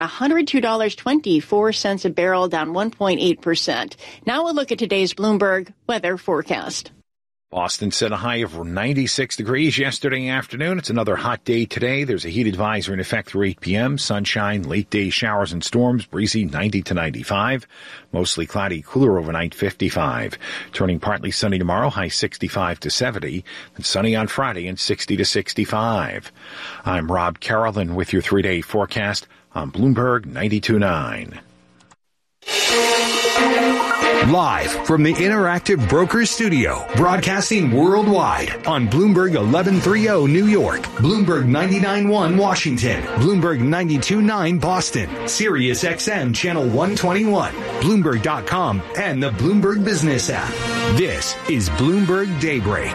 $102.24 a barrel, down 1.8%. Now we'll look at today's Bloomberg weather forecast. Boston set a high of 96 degrees yesterday afternoon. It's another hot day today. There's a heat advisory in effect through 8 p.m. Sunshine, late day showers and storms, breezy 90 to 95. Mostly cloudy, cooler overnight 55. Turning partly sunny tomorrow, high 65 to 70. And sunny on Friday and 60 to 65. I'm Rob Carolyn with your 3-day forecast on Bloomberg 92.9. Live from the Interactive Brokers Studio, broadcasting worldwide on Bloomberg 1130 New York, Bloomberg 99.1 Washington, Bloomberg 92.9 Boston, Sirius XM Channel 121, Bloomberg.com, and the Bloomberg Business app. This is Bloomberg Daybreak.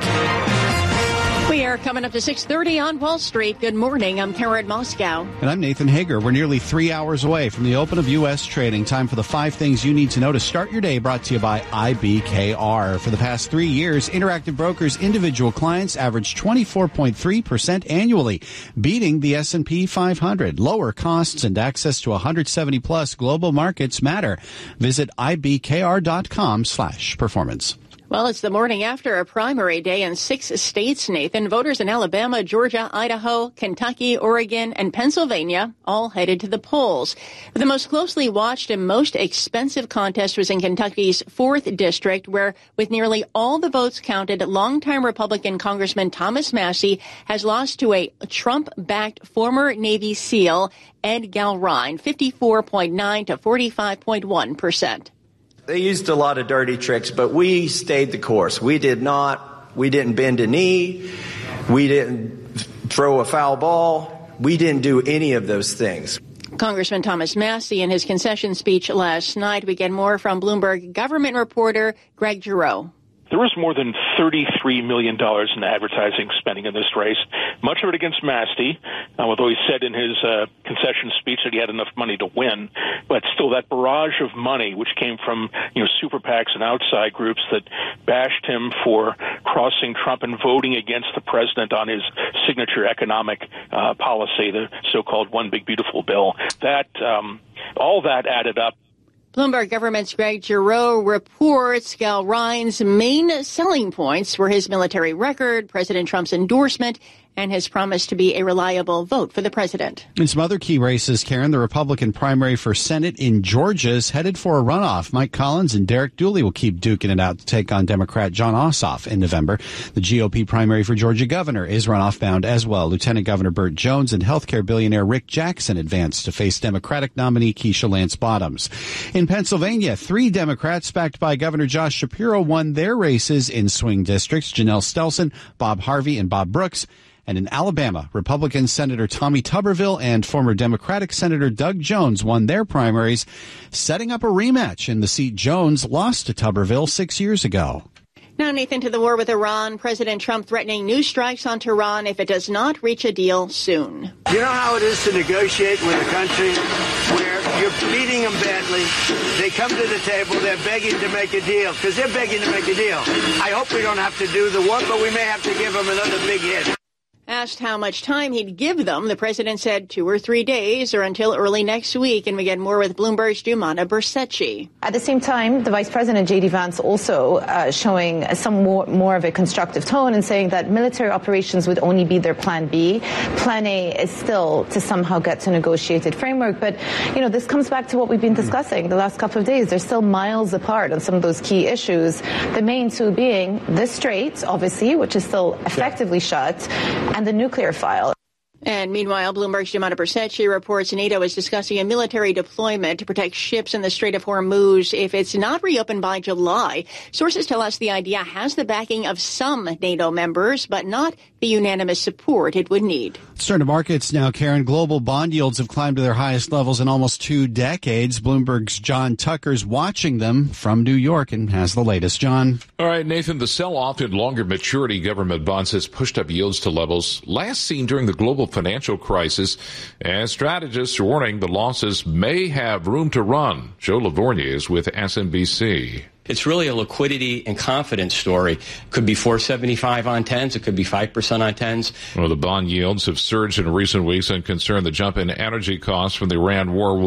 We are coming up to 6:30 on Wall Street. Good morning. I'm Karen Moscow. And I'm Nathan Hager. We're nearly 3 hours away from the open of U.S. trading. Time for the 5 things you need to know to start your day, brought to you by IBKR. For the past 3 years, Interactive Brokers individual clients averaged 24.3% annually, beating the S&P 500. Lower costs and access to 170-plus global markets matter. Visit ibkr.com/performance. Well, it's the morning after a primary day in 6 states, Nathan. Voters in Alabama, Georgia, Idaho, Kentucky, Oregon, and Pennsylvania all headed to the polls. The most closely watched and most expensive contest was in Kentucky's 4th District, where, with nearly all the votes counted, longtime Republican Congressman Thomas Massie has lost to a Trump-backed former Navy SEAL, Ed Galrine, 54.9 to 45.1%. They used a lot of dirty tricks, but we stayed the course. We didn't bend a knee. We didn't throw a foul ball. We didn't do any of those things. Congressman Thomas Massie in his concession speech last night. We get more from Bloomberg government reporter Greg Giroux. There was more than $33 million in advertising spending in this race, much of it against Massie, although he said in his concession speech that he had enough money to win. But still, that barrage of money, which came from super PACs and outside groups that bashed him for crossing Trump and voting against the president on his signature economic policy, the so-called One Big Beautiful Bill, that all that added up. Bloomberg Government's Greg Giroux reports Galrine's main selling points were his military record, President Trump's endorsement, and his promise to be a reliable vote for the president. In some other key races, Karen, the Republican primary for Senate in Georgia is headed for a runoff. Mike Collins and Derek Dooley will keep duking it out to take on Democrat Jon Ossoff in November. The GOP primary for Georgia governor is runoff bound as well. Lieutenant Governor Burt Jones and healthcare billionaire Rick Jackson advance to face Democratic nominee Keisha Lance Bottoms. In Pennsylvania, 3 Democrats backed by Governor Josh Shapiro won their races in swing districts: Janelle Stelson, Bob Harvey, and Bob Brooks. And in Alabama, Republican Senator Tommy Tuberville and former Democratic Senator Doug Jones won their primaries, setting up a rematch in the seat Jones lost to Tuberville 6 years ago. Now, Nathan, to the war with Iran. President Trump threatening new strikes on Tehran if it does not reach a deal soon. You know how it is to negotiate with a country where you're beating them badly. They come to the table, they're begging to make a deal, because they're begging to make a deal. I hope we don't have to do the work, but we may have to give them another big hit. Asked how much time he'd give them, the president said 2 or 3 days or until early next week. And we get more with Bloomberg's Jumana Bersecci. At the same time, the Vice President, J.D. Vance, also showing some more of a constructive tone and saying that military operations would only be their plan B. Plan A is still to somehow get to a negotiated framework. But, this comes back to what we've been discussing the last couple of days. They're still miles apart on some of those key issues. The main two being the Strait, obviously, which is still effectively shut, and the nuclear file. And meanwhile, Bloomberg's Jumana Bersecci reports NATO is discussing a military deployment to protect ships in the Strait of Hormuz if it's not reopened by July. Sources tell us the idea has the backing of some NATO members, but not the unanimous support it would need. Let's turn to markets now, Karen. Global bond yields have climbed to their highest levels in almost 2 decades. Bloomberg's John Tucker's watching them from New York and has the latest. John. All right, Nathan, the sell-off in longer maturity government bonds has pushed up yields to levels last seen during the global financial crisis, and strategists are warning the losses may have room to run. Joe Lavorgny is with SMBC. It's really a liquidity and confidence story. Could be 4.75 on 10s. It could be 5% on 10s. Well, the bond yields have surged in recent weeks and concern the jump in energy costs from the Iran war